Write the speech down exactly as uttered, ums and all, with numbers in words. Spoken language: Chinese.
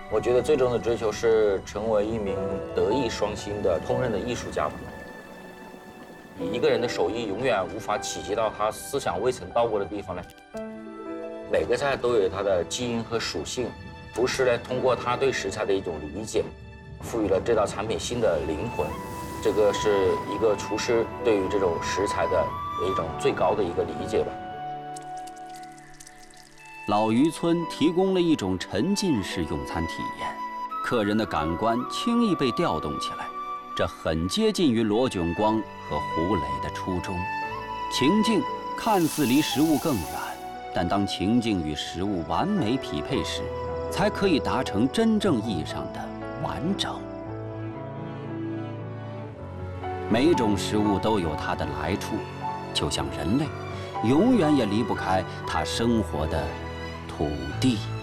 我觉得最终的追求是成为一名德艺双馨的烹饪的艺术家吧。一个人的手艺永远无法企及到他思想未曾到过的地方呢。每个菜都有它的基因和属性，厨师呢通过他对食材的一种理解，赋予了这道产品新的灵魂。这个是一个厨师对于这种食材的一种最高的一个理解吧。 老渔村提供了一种沉浸式用餐体验，客人的感官轻易被调动起来，这很接近于罗炯光和胡磊的初衷。情境看似离食物更远，但当情境与食物完美匹配时，才可以达成真正意义上的完整。每一种食物都有它的来处，就像人类，永远也离不开它生活的土地。